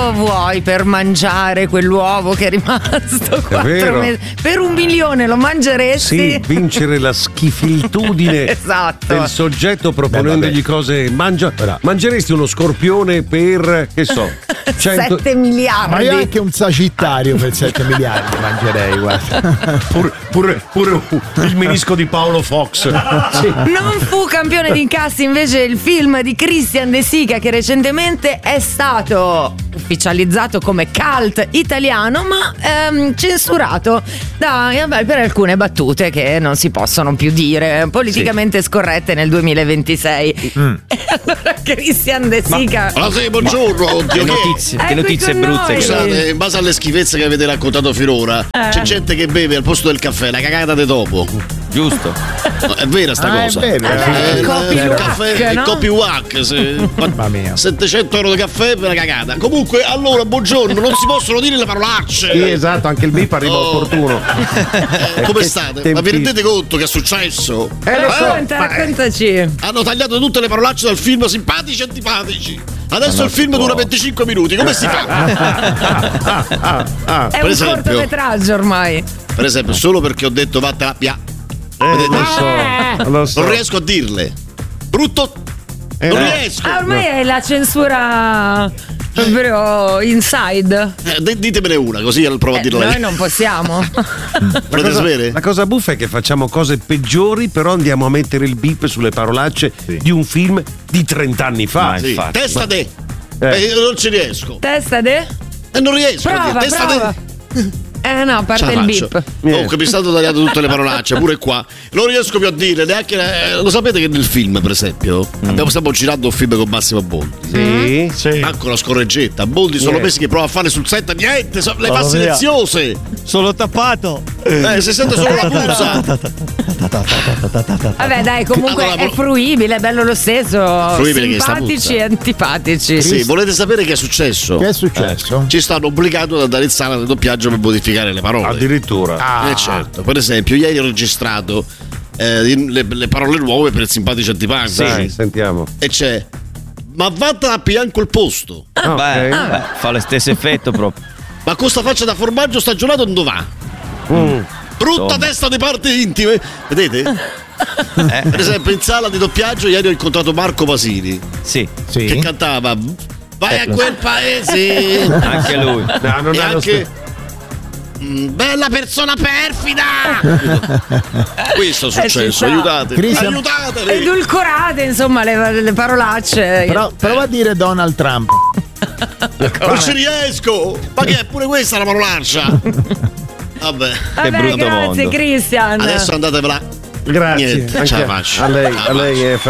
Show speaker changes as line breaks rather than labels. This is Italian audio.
quanto vuoi per mangiare quell'uovo che è rimasto 4 mesi? Per 1 milione lo mangeresti?
Sì, vincere la schifilitudine
esatto.
del soggetto proponendogli cose. Mangeresti uno scorpione per, che so,
7 miliardi.
Ma io anche un sagittario per 7 miliardi mangerei, guarda.
Pure il menisco di Paolo Fox.
Sì. Non fu campione di incassi invece il film di Christian De Sica, che recentemente è stato ufficializzato come cult italiano, ma censurato per alcune battute che non si possono più dire, politicamente scorrette nel 2026. E allora Christian De Sica.
Buongiorno.
Che notizie brutte.
Scusate, in base alle schifezze che avete raccontato finora, c'è gente che beve al posto del caffè la cagata di topo.
Giusto.
No, è vera sta cosa.
Il
caffè, il copy wack.
Mamma mia.
700 euro di caffè per la cagata. Comunque, allora, buongiorno, non si possono dire le parolacce.
Sì, esatto, anche il bip arriva opportuno.
Come state? Ma vi rendete conto che è successo?
Raccontaci.
Hanno tagliato tutte le parolacce dal film Simpatici e Antipatici. Adesso il film dura 25 minuti. Come si fa?
È un cortometraggio ormai.
Per esempio, solo perché ho detto vattene a pia.
Lo so.
Non riesco a dirle. Brutto. Non riesco.
Ormai è la censura proprio inside.
Ditemene una, così provo a dirla.
Noi non possiamo.
Volete sapere?
La cosa buffa è che facciamo cose peggiori, però andiamo a mettere il bip sulle parolacce di un film di 30 anni fa.
Sì. Testa de. Non ci riesco.
Testa de?
Non riesco.
Prova.
De.
No, a parte il bip.
Comunque mi stanno tagliando tutte le parolacce, pure qua. Non riesco più a dire neanche. Lo sapete che nel film, per esempio, stiamo girando un film con Massimo Boldi.
Sì.
Manco la scorreggetta. Boldi sono mesi che prova a fare sul set niente, le fa silenziose.
Sono tappato.
Si sente solo la puzza.
Vabbè, dai, comunque allora, è fruibile, è bello lo stesso.
Fruibile,
simpatici e antipatici.
Sì, volete sapere che è successo?
Che è successo?
Ci stanno obbligando ad andare in sala del doppiaggio per modificare le parole.
Addirittura.
Certo. Per esempio, ieri ho registrato le parole nuove per Simpatici e Antipatici.
Sì, sentiamo.
E c'è: ma vattene a bianco il posto.
Fa lo stesso effetto proprio.
Ma con sta faccia da formaggio stagionato non va. Brutta testa di parti intime. Vedete? Per esempio, in sala di doppiaggio ieri ho incontrato Marco Pasini.
Sì.
Che cantava Vai a quel paese.
Anche lui.
No, non
e
è
anche bella persona perfida. Questo è successo. Aiutatemi.
Edulcorate, insomma, le parolacce.
Però prova a dire Donald Trump.
Non ci riesco. Ma che è pure questa la parolaccia? Vabbè,
che brutto
grazie
mondo.
Christian.
Adesso andatevela.
Grazie.
Niente, ce la faccio.
A lei è